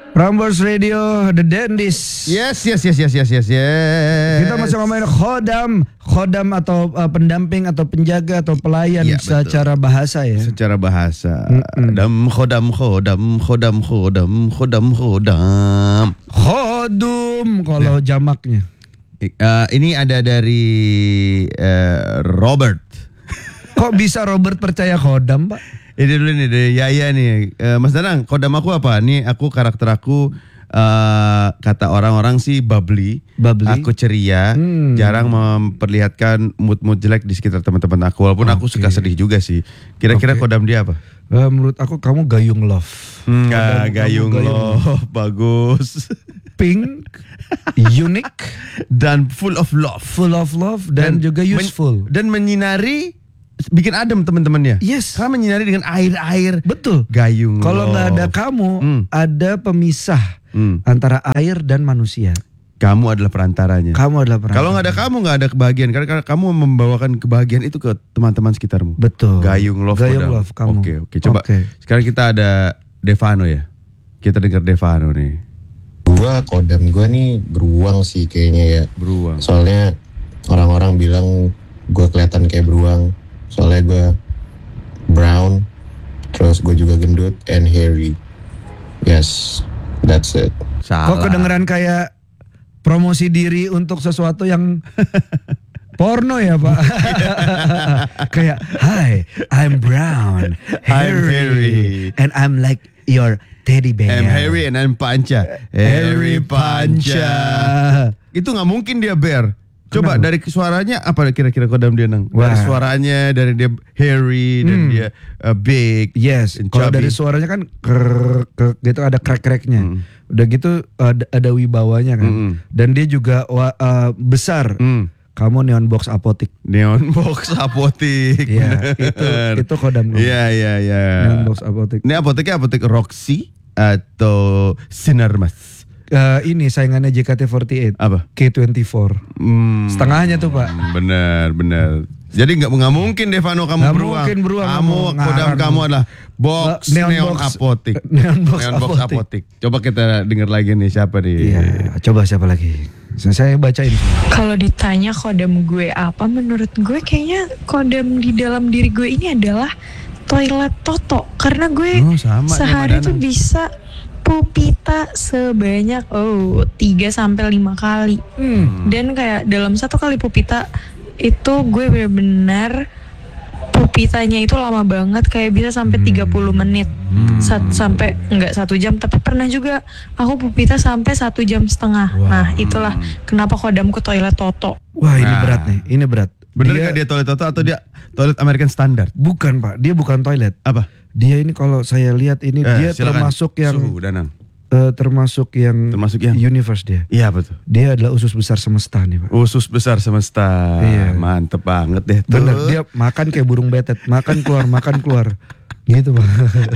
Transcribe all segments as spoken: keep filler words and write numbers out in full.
Prambors Radio, The Dandies. Yes, yes, yes, yes, yes, yes, yes. Kita masih ngomongin khodam, khodam atau uh, pendamping atau penjaga atau pelayan ya, secara betul. bahasa ya. Secara bahasa. Mm-mm. Dam khodam khodam khodam khodam khodam khodam. Khodum kalau ya. jamaknya. Uh, ini ada dari uh, Robert. Kok bisa Robert percaya khodam, Pak? Ini dulu nih dari Yaya nih. Uh, Mas Danang, khodam aku apa? Nih aku karakter aku uh, kata orang-orang sih bubbly. Bubbly. Aku ceria, hmm. jarang memperlihatkan mood-mood jelek di sekitar teman-teman aku. Walaupun okay. aku suka sedih juga sih. Kira-kira okay. khodam dia apa? Uh, menurut aku kamu gayung love. Hmm, gayung, gayung love, bagus. Pink, unique, dan full of love. Full of love dan, dan juga useful. Men, dan menyinari, bikin adem teman-temannya. Yes. Karena menyinari dengan air-air. Betul. Gayung. Kalau nggak ada kamu, hmm. ada pemisah hmm. antara air dan manusia. Kamu adalah perantaranya. Kamu adalah perantaranya. Kalau nggak ada kamu, nggak ada kebahagiaan. Karena kamu membawakan kebahagiaan itu ke teman-teman sekitarmu. Betul. Gayung love. Gayung love kamu. Oke, oke. Coba. Okay. Sekarang kita ada Devano ya. Kita dengar Devano nih. Gua kodam gue nih beruang sih kayaknya ya. Beruang. Soalnya orang-orang bilang gue kelihatan kayak beruang. Soalnya gue brown, terus gue juga gendut and hairy. Yes, that's it. Salah. Kok kedengeran kayak promosi diri untuk sesuatu yang porno ya Pak? Kayak, hi, I'm brown, hairy, I'm hairy, and I'm like your teddy bear. I'm hairy and I'm panca. Hairy panca. Itu nggak mungkin dia bear. Coba Kenapa? Dari suaranya apa kira-kira kodam dia nang? Dari suaranya, dari dia hairy dan hmm. dia uh, big. Yes. Kalau dari suaranya kan krrr, krrr, gitu ada krek-kreknya. Hmm. Udah gitu ada, ada wibawanya kan. Hmm. Dan dia juga uh, besar. Hmm. Kamu neon box apotik. Neon box apotik. Iya, itu itu kodam. Iya, iya, iya. Neon box apotik. Ini apoteknya apotek Roxy atau Sinarmas? Uh, ini saingannya J K T empat delapan. Apa? K dua puluh empat. Hmm, Setengahnya tuh Pak. Benar, benar. Jadi nggak nggak mungkin Devano kamu gak beruang. Mungkin beruang. Kamu kodam kamu adalah box neon, neon box apotik. Neon box, neon box apotik. apotik. Coba kita dengar lagi nih siapa nih. Iya, coba siapa lagi. Saya bacain. Kalau ditanya kodam gue apa, menurut gue kayaknya kodam di dalam diri gue ini adalah toilet Toto. Karena gue oh, sama, sehari tuh bisa pupita sebanyak oh tiga sampai lima kali. Hmm. Dan kayak dalam satu kali pupita itu gue benar-benar pupitanya itu lama banget, kayak bisa sampai tiga puluh menit. Hmm. Sat, sampai enggak satu jam, tapi pernah juga aku pupita sampai satu jam setengah. Wow. Nah, itulah kenapa kodamku toilet Toto. Wah, ini nah. berat nih. Ini berat. Bener dia, gak dia toilet Toto atau dia toilet American Standard? Bukan, Pak. Dia bukan toilet. Apa? Dia ini kalau saya lihat ini eh, dia silakan. termasuk yang Suhu, Danang. Uh, termasuk yang termasuk yang universe dia. Iya betul. Dia adalah usus besar semesta nih Pak. Usus besar semesta. Iya. Mantep banget deh tuh. Bener, dia makan kayak burung betet, makan keluar, makan keluar. Gitu Pak.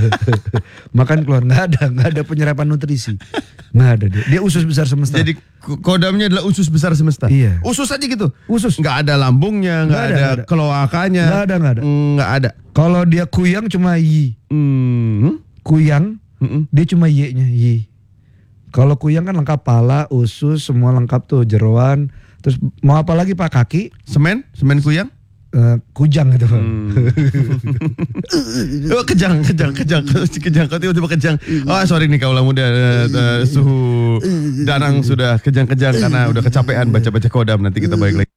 Makan keluar, nggak ada, nggak ada penyerapan nutrisi, nggak ada dia. Dia usus besar semesta. Jadi kodamnya adalah usus besar semesta. Iya. Usus aja gitu. Usus. Nggak ada lambungnya, nggak ada, ada keloakanya. Nggak ada, nggak ada. Nggak ada. Kalau dia kuyang cuma yi. Hmm. Kuyang, mm-mm. dia cuma y-nya yi. Kalau kuyang kan lengkap pala, usus, semua lengkap tuh, jeroan. Terus mau apa lagi Pak, kaki? Semen, semen kuyang? Uh, kujang gitu Pak. Hmm. Oh, kejang, kejang, kejang, kejang, kau tiba-tiba kejang. Oh sorry nih kaulah muda, uh, uh, suhu Danang sudah kejang-kejang karena udah kecapean baca-baca kodam. Nanti kita balik lagi.